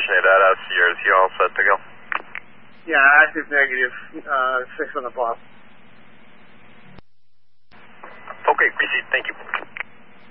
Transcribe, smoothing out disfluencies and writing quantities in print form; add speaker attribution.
Speaker 1: position at ADAS. Is he all set to go?
Speaker 2: Yeah, active negative, 6 on the box.
Speaker 1: Okay, received. Thank you.